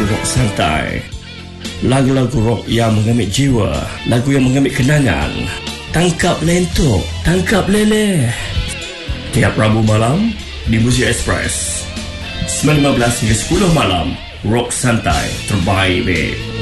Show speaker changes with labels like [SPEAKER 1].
[SPEAKER 1] rock santai. Lagu-lagu rock yang mengambil jiwa, lagu yang mengambil kenangan. Tangkap lentok, tangkap leleh. Tiap Rabu malam di Muzik Express 9:15 hingga 10 malam. Rock santai terbaik, babe.